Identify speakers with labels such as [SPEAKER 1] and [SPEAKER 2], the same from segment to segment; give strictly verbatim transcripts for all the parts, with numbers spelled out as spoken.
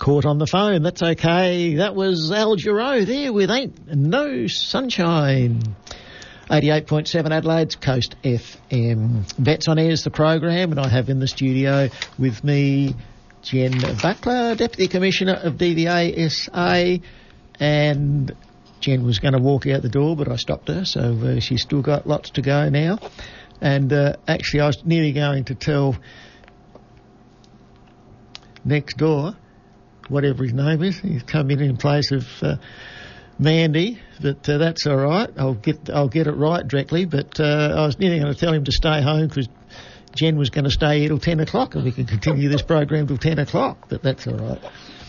[SPEAKER 1] caught on the phone. That's okay. That was Al Giro there with Ain't No Sunshine. eighty-eight point seven Adelaide's Coast F M. Vets on Air is the program, and I have in the studio with me Jen Buckler, Deputy Commissioner of D V A S A, and Jen was going to walk out the door, but I stopped her, so uh, she's still got lots to go now. And uh, actually, I was nearly going to tell next door, whatever his name is, he's come in in place of uh, Mandy, but uh, that's all right. I'll get I'll get it right directly. But uh, I was nearly going to tell him to stay home because Jen was going to stay here till ten o'clock, and we can continue this program till ten o'clock. But that's all right.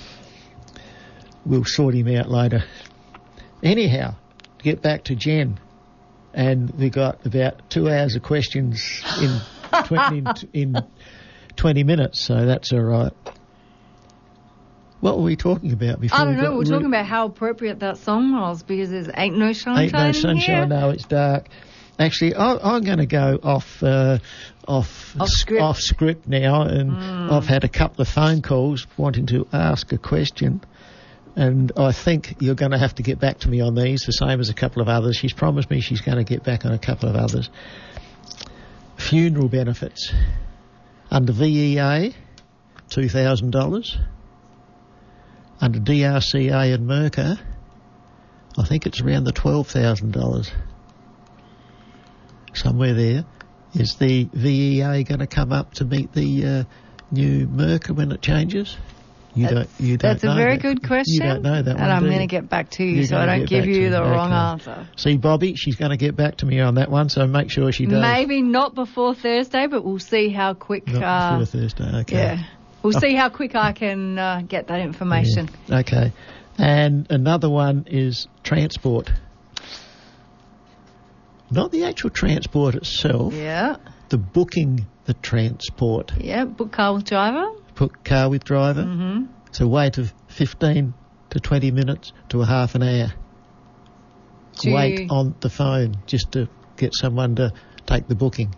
[SPEAKER 1] We'll sort him out later. Anyhow, to get back to Jen, and we got about two hours of questions in twenty in, in twenty minutes, so that's all right. What were we talking about before?
[SPEAKER 2] I don't
[SPEAKER 1] we
[SPEAKER 2] know.
[SPEAKER 1] got
[SPEAKER 2] We're
[SPEAKER 1] re-
[SPEAKER 2] talking about how appropriate that song was because there's Ain't No Sunshine
[SPEAKER 1] Ain't No Sunshine,
[SPEAKER 2] here.
[SPEAKER 1] no, it's dark. Actually, I, I'm going to go off uh, off
[SPEAKER 2] Off script.
[SPEAKER 1] off script now, and
[SPEAKER 2] Mm.
[SPEAKER 1] I've had a couple of phone calls wanting to ask a question, and I think you're going to have to get back to me on these, the same as a couple of others. She's promised me she's going to get back on a couple of others. Funeral benefits under V E A, two thousand dollars. Under D R C A and Mercer, I think it's around the twelve thousand dollars. Somewhere there. Is the V E A going to come up to meet the uh, new Mercer when it changes? You
[SPEAKER 2] That's,
[SPEAKER 1] don't. You don't
[SPEAKER 2] that's
[SPEAKER 1] know
[SPEAKER 2] a very
[SPEAKER 1] that.
[SPEAKER 2] good question.
[SPEAKER 1] You don't know that
[SPEAKER 2] and
[SPEAKER 1] one,
[SPEAKER 2] I'm
[SPEAKER 1] do
[SPEAKER 2] going to
[SPEAKER 1] you?
[SPEAKER 2] get back to you,
[SPEAKER 1] You're
[SPEAKER 2] so I
[SPEAKER 1] gonna
[SPEAKER 2] don't
[SPEAKER 1] get
[SPEAKER 2] give
[SPEAKER 1] back
[SPEAKER 2] you
[SPEAKER 1] to
[SPEAKER 2] the
[SPEAKER 1] me.
[SPEAKER 2] wrong
[SPEAKER 1] Okay.
[SPEAKER 2] answer.
[SPEAKER 1] See, Bobby, she's going to get back to me on that one, so make sure she does.
[SPEAKER 2] Maybe not before Thursday, but we'll see how quick.
[SPEAKER 1] Not
[SPEAKER 2] uh,
[SPEAKER 1] before Thursday. Okay.
[SPEAKER 2] Yeah, we'll
[SPEAKER 1] Oh.
[SPEAKER 2] see how quick I can uh, get that information.
[SPEAKER 1] Yeah. Okay. And another one is transport. Not the actual transport itself.
[SPEAKER 2] Yeah,
[SPEAKER 1] The booking the transport.
[SPEAKER 2] yeah. Book car with driver.
[SPEAKER 1] Put car with driver.
[SPEAKER 2] Mm-hmm.
[SPEAKER 1] So wait of fifteen to twenty minutes to a half an hour.
[SPEAKER 2] To-
[SPEAKER 1] Wait on the phone just to get someone to take the booking.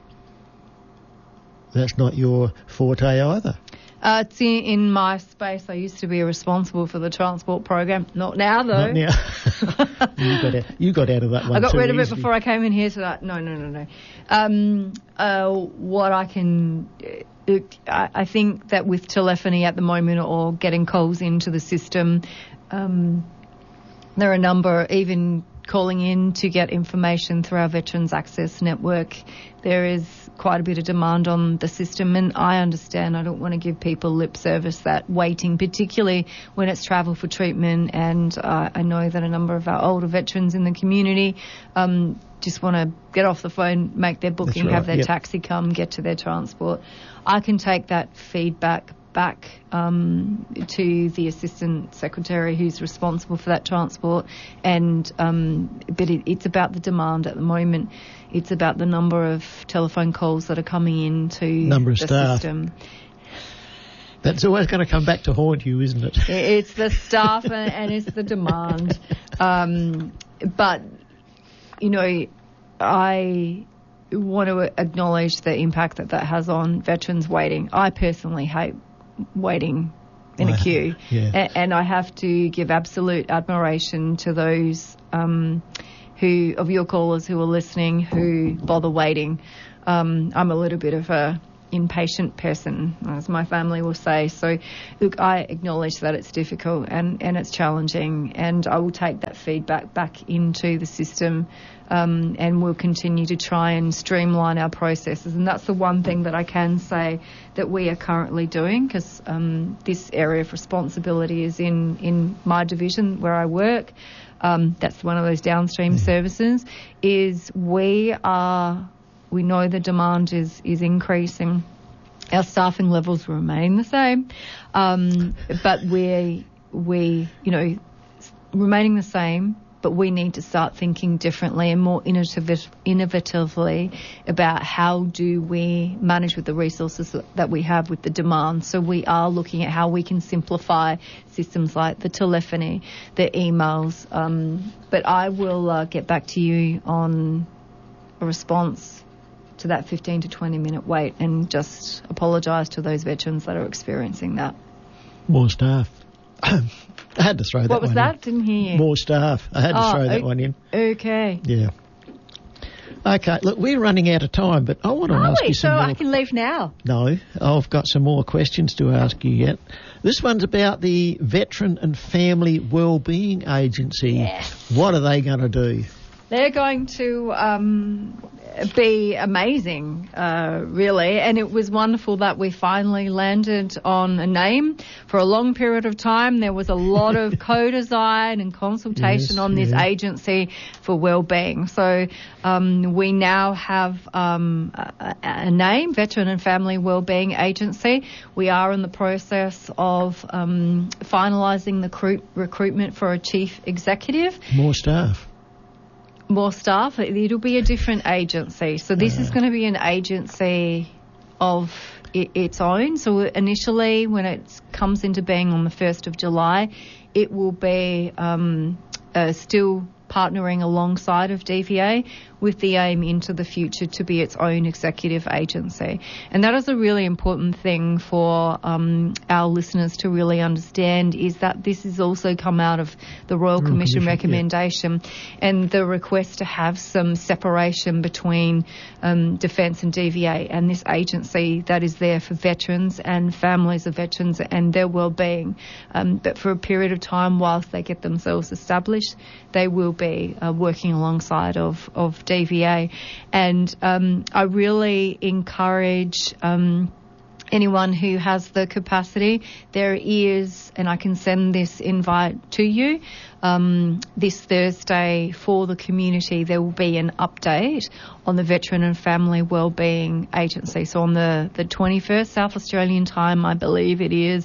[SPEAKER 1] That's not your forte either.
[SPEAKER 2] Uh, it's in, in my space. I used to be responsible for the transport program. Not now, though.
[SPEAKER 1] Not now. you, got out, you got out of that one
[SPEAKER 2] I got
[SPEAKER 1] too
[SPEAKER 2] rid of it
[SPEAKER 1] easily.
[SPEAKER 2] before I came in here to that. No, no, no, no. Um, uh, what I can... Uh, I, I think that with telephony at the moment or getting calls into the system, um, there are a number, even calling in to get information through our Veterans Access Network, there is quite a bit of demand on the system, and I understand I don't want to give people lip service that waiting, particularly when it's travel for treatment, and uh, I know that a number of our older veterans in the community um, just want to get off the phone, make their booking,
[SPEAKER 1] right,
[SPEAKER 2] have their
[SPEAKER 1] yep.
[SPEAKER 2] taxi come, get to their transport. I can take that feedback back um, to the Assistant Secretary who's responsible for that transport, and um, but it, it's about the demand at the moment. It's about the number of telephone calls that are coming into
[SPEAKER 1] Number of
[SPEAKER 2] the
[SPEAKER 1] staff.
[SPEAKER 2] system.
[SPEAKER 1] That's always going to come back to haunt you, isn't it?
[SPEAKER 2] It's the staff and, and it's the demand. Um, but, you know, I want to acknowledge the impact that that has on veterans waiting. I personally hate waiting in a queue.
[SPEAKER 1] Yeah.
[SPEAKER 2] A- and I have to give absolute admiration to those um, who, of your callers who are listening, who bother waiting. Um, I'm a little bit of a impatient person, as my family will say. So, look, I acknowledge that it's difficult and, and it's challenging, and I will take that feedback back into the system, um, and we'll continue to try and streamline our processes. And that's the one thing that I can say that we are currently doing, because um, this area of responsibility is in, in my division where I work. Um, that's one of those downstream services, is we are... We know the demand is, is increasing. Our staffing levels remain the same, um, but we we you know remaining the same. But we need to start thinking differently and more innovative, innovatively about how do we manage with the resources that we have with the demand. So we are looking at how we can simplify systems like the telephony, the emails. Um, but I will uh, get back to you on a response to that fifteen to twenty minute wait, and just apologise to those veterans that are experiencing that.
[SPEAKER 1] More staff. I had to throw that
[SPEAKER 2] What was
[SPEAKER 1] one
[SPEAKER 2] that?
[SPEAKER 1] in.
[SPEAKER 2] Didn't hear you.
[SPEAKER 1] More staff. I had to
[SPEAKER 2] Oh,
[SPEAKER 1] throw that
[SPEAKER 2] o-
[SPEAKER 1] one in.
[SPEAKER 2] Okay.
[SPEAKER 1] Yeah. Okay, look, we're running out of time, but I want to
[SPEAKER 2] Are
[SPEAKER 1] ask
[SPEAKER 2] we?
[SPEAKER 1] you
[SPEAKER 2] So
[SPEAKER 1] some more...
[SPEAKER 2] I can leave now.
[SPEAKER 1] No, I've got some more questions to ask you yet. This one's about the Veteran and Family Wellbeing Agency.
[SPEAKER 2] Yes.
[SPEAKER 1] What are they going to do?
[SPEAKER 2] They're going to um, be amazing, uh, really. And it was wonderful that we finally landed on a name. For a long period of time, there was a lot of co-design and consultation
[SPEAKER 1] Yes,
[SPEAKER 2] on this
[SPEAKER 1] yeah.
[SPEAKER 2] agency for wellbeing. So um, we now have um, a, a name, Veteran and Family Wellbeing Agency. We are in the process of um, finalising the cru- recruitment for a chief executive.
[SPEAKER 1] More staff.
[SPEAKER 2] More staff. It'll be a different agency. So this
[SPEAKER 1] Uh.
[SPEAKER 2] is going to be an agency of i- its own. So initially, when it comes into being on the first of July, it will be um, uh, still partnering alongside of D V A with the aim into the future to be its own executive agency. And that is a really important thing for um, our listeners to really understand, is that this has also come out of the Royal,
[SPEAKER 1] Royal
[SPEAKER 2] Commission,
[SPEAKER 1] Commission, yeah.
[SPEAKER 2] recommendation and the request to have some separation between um, Defence and D V A and this agency that is there for veterans and families of veterans and their wellbeing. Um, but for a period of time, whilst they get themselves established, they will be uh, working alongside of, of D V A. And um, I really encourage um, anyone who has the capacity. There is, and I can send this invite to you, um, this Thursday for the community, there will be an update on the Veteran and Family Wellbeing Agency. So on the, the twenty-first South Australian time, I believe it is,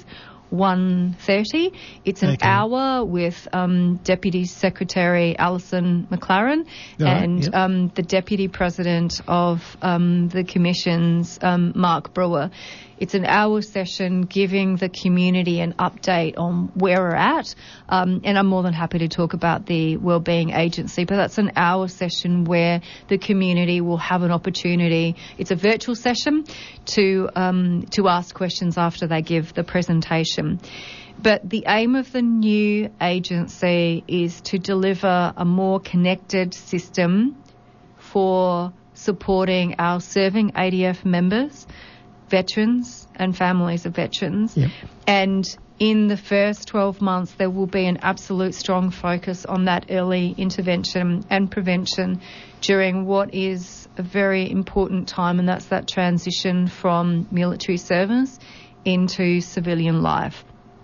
[SPEAKER 2] one thirty. It's an
[SPEAKER 1] Okay.
[SPEAKER 2] hour with um, Deputy Secretary Alison McLaren
[SPEAKER 1] Right,
[SPEAKER 2] and
[SPEAKER 1] yep.
[SPEAKER 2] um, the Deputy President of um, the Commission's um, Mark Brewer. It's an hour session giving the community an update on where we're at, um, and I'm more than happy to talk about the Wellbeing Agency, but that's an hour session where the community will have an opportunity. It's a virtual session to um, to ask questions after they give the presentation. But the aim of the new agency is to deliver a more connected system for supporting our serving A D F members, veterans and families of veterans.
[SPEAKER 1] Yep.
[SPEAKER 2] And in the first twelve months, there will be an absolute strong focus on that early intervention and prevention during what is a very important time, and that's that transition from military service into civilian life.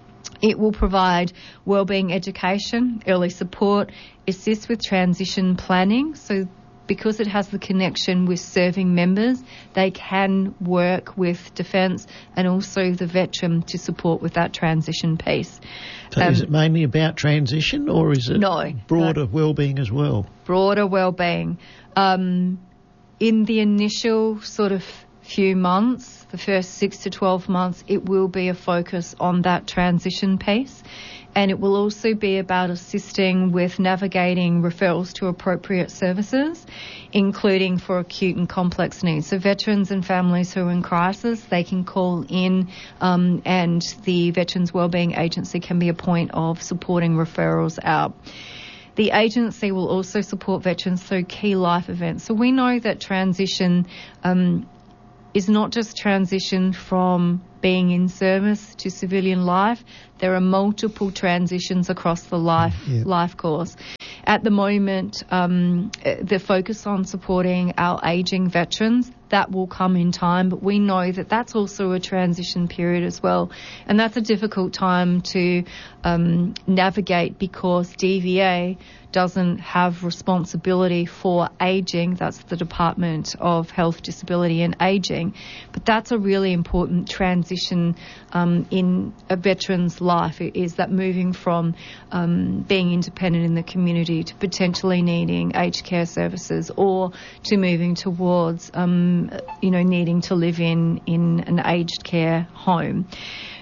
[SPEAKER 2] It will provide wellbeing education, early support, assist with transition planning. So because it has the connection with serving members, they can work with Defence and also the veteran to support with that transition piece.
[SPEAKER 1] So
[SPEAKER 2] Um,
[SPEAKER 1] is it mainly about transition, or is it
[SPEAKER 2] No.
[SPEAKER 1] broader wellbeing as well?
[SPEAKER 2] Broader wellbeing. Um, in the initial sort of few months, the first six to twelve months, it will be a focus on that transition piece. And it will also be about assisting with navigating referrals to appropriate services, including for acute and complex needs. So veterans and families who are in crisis, they can call in um, and the Veterans Wellbeing Agency can be a point of supporting referrals out. The agency will also support veterans through key life events. So we know that transition um, is not just transition from being in service to civilian life. There are multiple transitions across the life
[SPEAKER 1] Yeah.
[SPEAKER 2] life course. At the moment, um, the focus on supporting our ageing veterans, that will come in time, but we know that that's also a transition period as well. And that's a difficult time to um, navigate because D V A doesn't have responsibility for ageing. That's the Department of Health, Disability and Ageing. But that's a really important transition um, in a veteran's life, is that moving from um, being independent in the community to potentially needing aged care services, or to moving towards, um, you know, needing to live in, in an aged care home.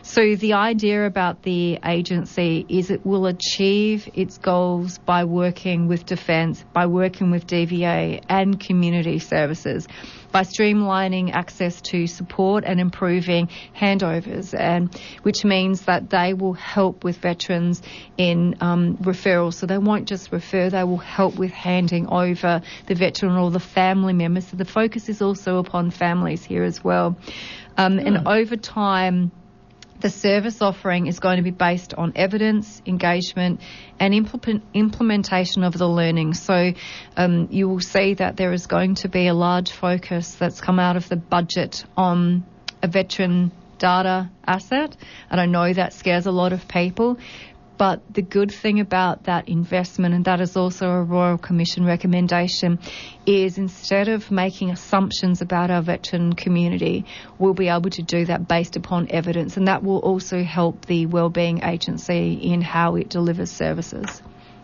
[SPEAKER 2] So the idea about the agency is it will achieve its goals by working with Defence, by working with D V A and community services, by streamlining access to support and improving handovers, and which means that they will help with veterans in um, referrals. So they won't just refer, they will help with handing over the veteran or the family members. So the focus is also upon families here as well. Um, mm. And over time, the service offering is going to be based on evidence, engagement, and implement, implementation of the learning. So um, you will see that there is going to be a large focus that's come out of the budget on a veteran data asset. And I know that scares a lot of people. But the good thing about that investment, and that is also a Royal Commission recommendation, is instead of making assumptions about our veteran community, we'll be able to do that based upon evidence, and that will also help the Wellbeing Agency in how it delivers services.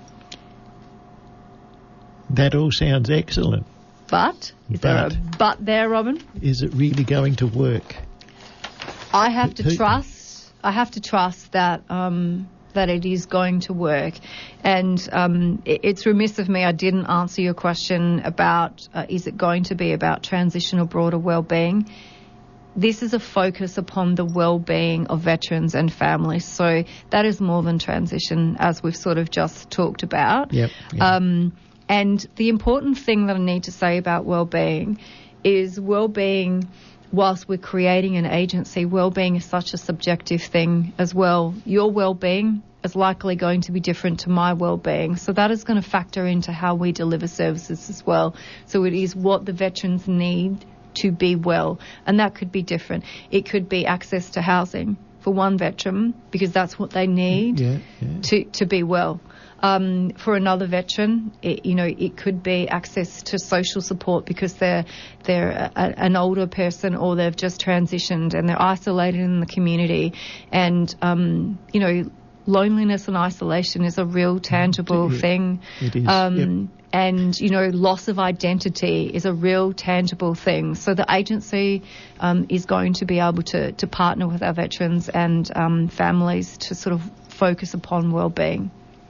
[SPEAKER 1] That all sounds excellent.
[SPEAKER 2] But, is but, there a but there, Robin?
[SPEAKER 1] Is it really going to work?
[SPEAKER 2] I have to Who, trust, I have to trust that... Um, that it is going to work. And um, it, it's remiss of me, I didn't answer your question about uh, is it going to be about transition or broader wellbeing. This is a focus upon the well-being of veterans and families. So that is more than transition, as we've sort of just talked about.
[SPEAKER 1] Yep, yep.
[SPEAKER 2] Um, and the important thing that I need to say about well-being is well-being, whilst we're creating an agency, well-being is such a subjective thing as well. Your well-being is likely going to be different to my well-being. So that is going to factor into how we deliver services as well. So it is what the veterans need to be well. And that could be different. It could be access to housing for one veteran because that's what they need
[SPEAKER 1] yeah, yeah.
[SPEAKER 2] to, to be well. Um, for another veteran, it, you know, it could be access to social support because they're they're a, an older person or they've just transitioned and they're isolated in the community. And, um, you know, loneliness and isolation is a real tangible
[SPEAKER 1] it,
[SPEAKER 2] thing.
[SPEAKER 1] It is,
[SPEAKER 2] um,
[SPEAKER 1] yep.
[SPEAKER 2] And, you know, loss of identity is a real tangible thing. So the agency um, is going to be able to, to partner with our veterans and um, families to sort of focus upon well-being.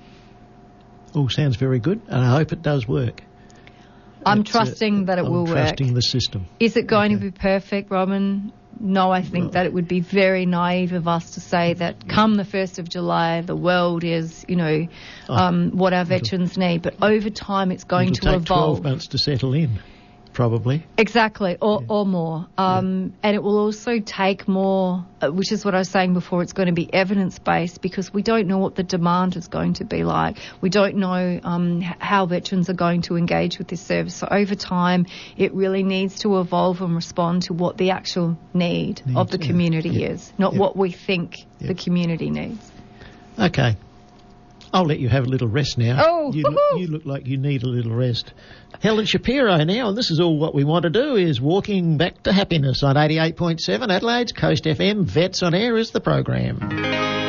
[SPEAKER 1] All sounds very good, and I hope it does work.
[SPEAKER 2] I'm
[SPEAKER 1] it's
[SPEAKER 2] trusting
[SPEAKER 1] a,
[SPEAKER 2] that it
[SPEAKER 1] I'm
[SPEAKER 2] will
[SPEAKER 1] trusting
[SPEAKER 2] work.
[SPEAKER 1] Trusting the system.
[SPEAKER 2] Is it going
[SPEAKER 1] okay.
[SPEAKER 2] to be perfect, Robin? No, I think
[SPEAKER 1] well,
[SPEAKER 2] that it would be very naive of us to say that come the first of July, the world is, you know, um, oh, what our veterans need. But over time, it's going to
[SPEAKER 1] evolve. It'll take
[SPEAKER 2] evolve.
[SPEAKER 1] twelve months to settle in. Probably.
[SPEAKER 2] Exactly, or,
[SPEAKER 1] yeah.
[SPEAKER 2] or more. Um, yeah. And it will also take more, uh, which is what I was saying before, it's going to be evidence-based because we don't know what the demand is going to be like. We don't know um, how veterans are going to engage with this service. So over time, it really needs to evolve and respond to what the actual need needs, of the community yeah. is, not yeah. what we think yeah. the community needs.
[SPEAKER 1] Okay. I'll let you have a little rest now.
[SPEAKER 2] Oh,
[SPEAKER 1] you look, you look like you need a little rest. Helen Shapiro now, and this is all what we want to do is walking back to happiness on eighty-eight point seven Adelaide's Coast F M. Vets on Air is the program.